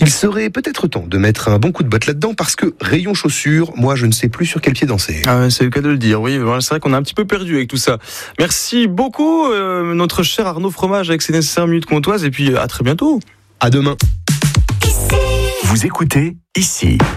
Il serait peut-être temps de mettre un bon coup de botte là-dedans parce que rayon chaussures, moi je ne sais plus sur quel pied danser. Ah, c'est le cas de le dire, oui. C'est vrai qu'on est un petit peu perdu avec tout ça. Merci beaucoup, notre cher Arnaud Fromage avec ses nécessaires minutes comtoises. Et puis à très bientôt. À demain. Vous écoutez ici.